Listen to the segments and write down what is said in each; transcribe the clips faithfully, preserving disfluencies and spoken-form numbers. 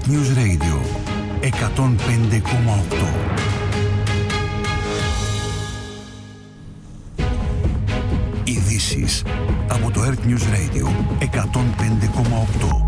Earth News Radio εκατόν πέντε κόμμα οκτώ. Ειδήσεις από το Earth News Radio εκατόν πέντε κόμμα οκτώ.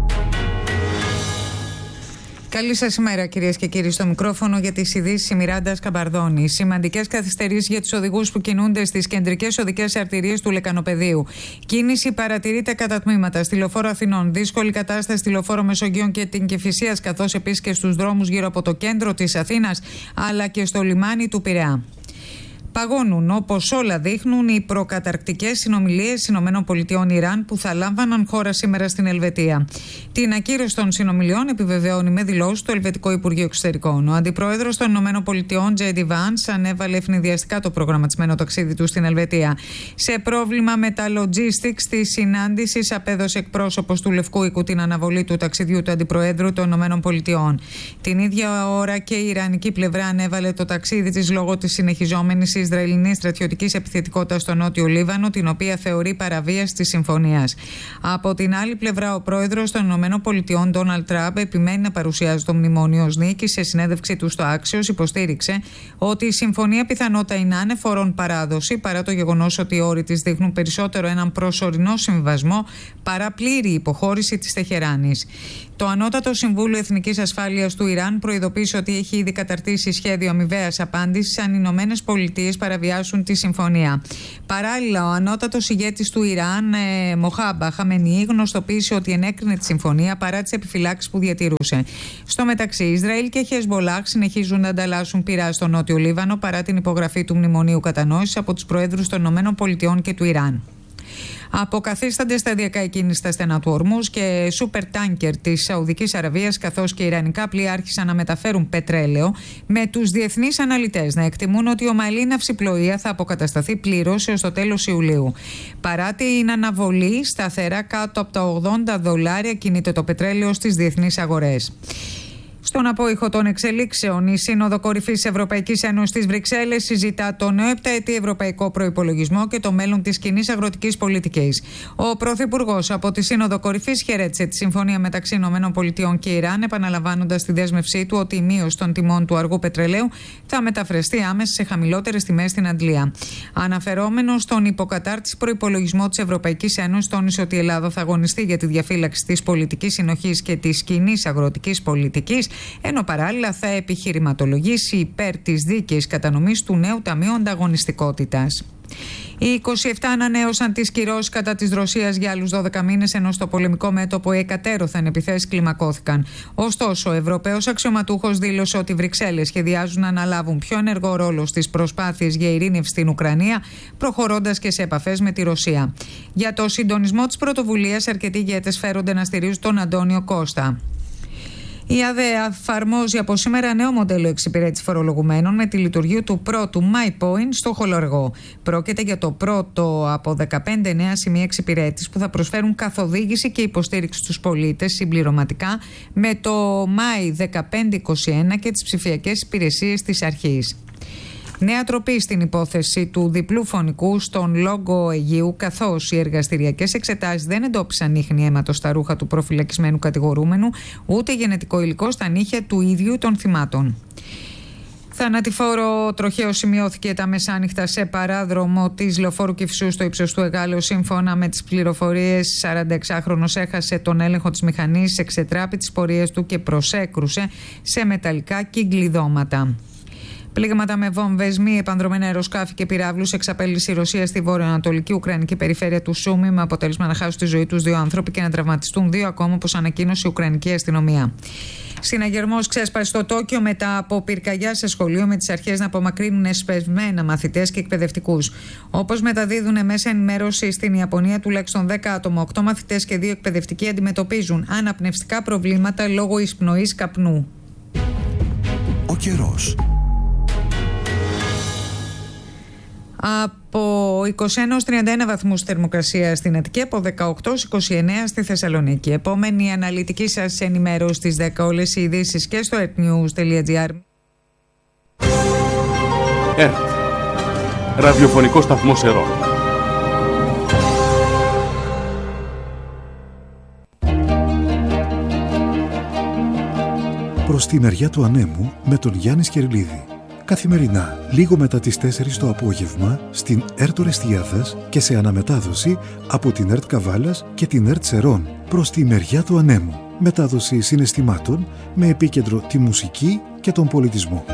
Καλή σας ημέρα, κυρίες και κύριοι. Στο μικρόφωνο για τις ειδήσεις η Μιράντα Σκαμπαρδόνη. Σημαντικές καθυστερήσεις για τους οδηγούς που κινούνται στις κεντρικές οδικές αρτηρίες του Λεκανοπεδίου. Κίνηση παρατηρείται κατά τμήματα στη Λεωφόρο Αθηνών. Δύσκολη κατάσταση στη Λεωφόρο Μεσογείων και την Κηφισίας, καθώς επίσης και στους δρόμους γύρω από το κέντρο της Αθήνας, αλλά και στο λιμάνι του Πειραιά. Παγώνουν, όπως όλα δείχνουν, οι προκαταρκτικές συνομιλίες ΗΠΑ-Ιράν που θα λάμβαναν χώρα σήμερα στην Ελβετία. Την ακύρωση των συνομιλιών επιβεβαιώνει με δηλώσεις το Ελβετικό Υπουργείο Εξωτερικών. Ο Αντιπρόεδρος των ΗΠΑ, τζέι ντι Vance, ανέβαλε ευνηδιαστικά το προγραμματισμένο ταξίδι του στην Ελβετία. Σε πρόβλημα με τα logistics της συνάντησης, απέδωσε εκπρόσωπος του Λευκού Οίκου την αναβολή του ταξιδιού του Αντιπροέδρου των ΗΠΑ. Την ίδια ώρα και η Ιρανική πλευρά ανέβαλε το ταξίδι της λόγω της συνεχιζόμενης Ισραηλινής στρατιωτικής επιθετικότητας στο Νότιο Λίβανο, την οποία θεωρεί παραβίαση της συμφωνίας. Από την άλλη πλευρά, ο πρόεδρος των ΗΠΑ, Ντόναλντ Τραμπ, επιμένει να παρουσιάζει το μνημόνιο ως νίκη. Σε συνέντευξή του στο Άξιος, υποστήριξε ότι η συμφωνία πιθανότατα είναι άνεφορον παράδοση, παρά το γεγονός ότι οι όροι της δείχνουν περισσότερο έναν προσωρινό συμβιβασμό παρά πλήρη υποχώρηση της Τεχεράνης. Το Ανώτατο Συμβούλιο Εθνικής Ασφάλειας του Ιράν προειδοποίησε ότι έχει ήδη καταρτήσει σχέδιο αμοιβαίας απάντησης αν οι Ηνωμένες Πολιτείες παραβιάσουν τη συμφωνία. Παράλληλα, ο ανώτατος ηγέτης του Ιράν, ε, Μοχάμπα Χαμενεή, γνωστοποίησε ότι ενέκρινε τη συμφωνία παρά τις επιφυλάξεις που διατηρούσε. Στο μεταξύ, Ισραήλ και Χεσμολάχ συνεχίζουν να ανταλλάσσουν πυρά στο Νότιο Λίβανο παρά την υπογραφή του Μνημονίου Κατανόησης από τους προέδρους των ΗΠΑ και του Ιράν. Αποκαθίστανται σταδιακά η κίνηση στα στενά του Ορμούζ και σούπερ τάνκερ της Σαουδικής Αραβίας, καθώς και ιρανικά πλοία άρχισαν να μεταφέρουν πετρέλαιο, με τους διεθνείς αναλυτές να εκτιμούν ότι η ομαλή ναυσιπλοεία θα αποκατασταθεί πλήρως έως το τέλος Ιουλίου. Παρά την αναβολή, σταθερά κάτω από τα ογδόντα δολάρια κινείται το πετρέλαιο στις διεθνείς αγορές. Στον απόϊχο των εξελίξεων, η Σύνοδο Κορυφής της Ευρωπαϊκής Ένωσης στις Βρυξέλλες συζητά το νέο επταετή ευρωπαϊκό προϋπολογισμό και το μέλλον της κοινής αγροτικής πολιτικής. Ο Πρωθυπουργός από τη Σύνοδο Κορυφής χαιρέτησε τη συμφωνία μεταξύ ΗΠΑ και Ιράν, επαναλαμβάνοντας τη δέσμευσή του ότι η μείωση των τιμών του αργού πετρελαίου θα μεταφραστεί άμεσα σε χαμηλότερες τιμές στην Αντλία. Αναφερόμενος στον υποκατάρτιση προϋπολογισμό της Ευρωπαϊκής Ένωσης, τόνισε ότι η Ελλάδα θα αγωνιστεί για τη διαφύλαξη της πολιτικής συνοχής και της κοινής αγροτικής πολιτικής, ενώ παράλληλα θα επιχειρηματολογήσει υπέρ της δίκαιης κατανομής του νέου Ταμείου Ανταγωνιστικότητας. Οι είκοσι επτά ανανέωσαν τις κυρώσεις κατά της Ρωσίας για άλλους δώδεκα μήνες, ενώ στο πολεμικό μέτωπο οι εκατέρωθεν επιθέσεις κλιμακώθηκαν. Ωστόσο, ο Ευρωπαίος αξιωματούχος δήλωσε ότι οι Βρυξέλλες σχεδιάζουν να αναλάβουν πιο ενεργό ρόλο στις προσπάθειες για ειρήνευση στην Ουκρανία, προχωρώντας και σε επαφές με τη Ρωσία. Για το συντονισμό της πρωτοβουλίας, αρκετοί ηγέτες φέρονται να στηρίζουν τον Αντώνιο Κώστα. Η ΑΔΕ εφαρμόζει από σήμερα νέο μοντέλο εξυπηρέτησης φορολογουμένων με τη λειτουργία του πρώτου MyPoint στο Χολοργό. Πρόκειται για το πρώτο από δεκαπέντε νέα σημεία εξυπηρέτησης που θα προσφέρουν καθοδήγηση και υποστήριξη στους πολίτες συμπληρωματικά με το My δεκαπέντε είκοσι ένα και τις ψηφιακές υπηρεσίες της αρχής. Νέα τροπή στην υπόθεση του διπλού φωνικού στον Λόγκο Αιγαίου, καθώς οι εργαστηριακές εξετάσεις δεν εντόπισαν ίχνη αίματος στα ρούχα του προφυλακισμένου κατηγορούμενου, ούτε γενετικό υλικό στα νύχια του ίδιου των θυμάτων. Θανατηφόρο τροχαίο σημειώθηκε τα μεσάνυχτα σε παράδρομο της Λεωφόρου Κηφισού στο ύψος του Εγάλεου. Σύμφωνα με τις πληροφορίες, σαρανταεξάχρονος έχασε τον έλεγχο της μηχανής, εξετράπη τις πορείες του και προσέκρουσε σε μεταλλικά κυκλειδώματα. Πλήγματα με βόμβες, μη επανδρομένα αεροσκάφη και πυράβλους εξαπέλυσε η Ρωσία στη βορειοανατολική Ουκρανική περιφέρεια του Σούμι, με αποτέλεσμα να χάσουν τη ζωή τους δύο άνθρωποι και να τραυματιστούν δύο ακόμα, όπως ανακοίνωσε η Ουκρανική αστυνομία. Συναγερμός ξέσπασε στο Τόκιο μετά από πυρκαγιά σε σχολείο, με τις αρχές να απομακρύνουν εσπευμένα μαθητές και εκπαιδευτικούς. Όπως μεταδίδουν μέσα ενημέρωση στην Ιαπωνία, τουλάχιστον δέκα άτομα, οκτώ μαθητές και δύο εκπαιδευτικοί αντιμετωπίζουν αναπνευστικά προβλήματα λόγω εισπνοής καπνού. Ο καιρός. Από είκοσι ένα έως τριάντα ένα βαθμούς θερμοκρασία στην Αττική, από δεκαοκτώ έως είκοσι εννέα στη Θεσσαλονίκη. Επόμενη αναλυτική σας ενημέρωση στις δέκα, όλες οι ειδήσεις και στο earthnews.gr. ΕΡΤ, ραδιοφωνικό σταθμό Σερών. προς τη μεριά του ανέμου με τον Γιάννη Σκερλίδη. Καθημερινά, λίγο μετά τις τέσσερις το απόγευμα, στην ΕΡΤ Ορεστιάδας και σε αναμετάδοση από την ΕΡΤ Καβάλας και την ΕΡΤ Σερών προς τη μεριά του ανέμου. Μετάδοση συναισθημάτων με επίκεντρο τη μουσική και τον πολιτισμό.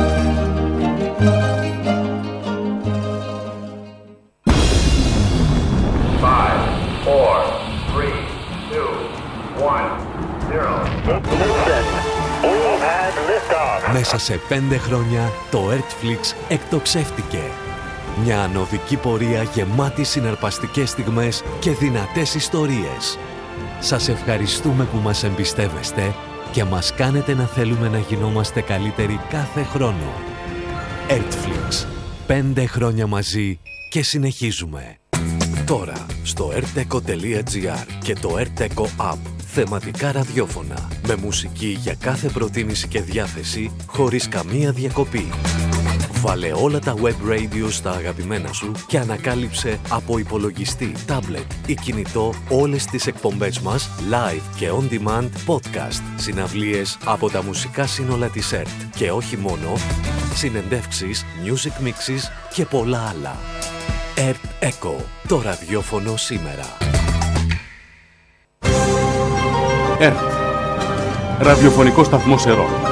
Μέσα σε πέντε χρόνια το Earthflix εκτοξεύτηκε. Μια ανωδική πορεία γεμάτη συναρπαστικές στιγμές και δυνατές ιστορίες. Σας ευχαριστούμε που μας εμπιστεύεστε και μας κάνετε να θέλουμε να γινόμαστε καλύτεροι κάθε χρόνο. Earthflix. Πέντε χρόνια μαζί και συνεχίζουμε. Τώρα στο erteco τελεία gr και το Erteco App. Θεματικά ραδιόφωνα με μουσική για κάθε προτίμηση και διάθεση χωρίς καμία διακοπή. Βάλε όλα τα web radio στα αγαπημένα σου και ανακάλυψε από υπολογιστή, τάμπλετ ή κινητό όλες τις εκπομπές μας live και on demand podcast, συναυλίες από τα μουσικά σύνολα της ΕΡΤ και όχι μόνο, συνεντεύξεις, music mixes και πολλά άλλα. Erteco, το ραδιόφωνο σήμερα. ΕΡΤ. Ραδιοφωνικό σταθμό Σερών.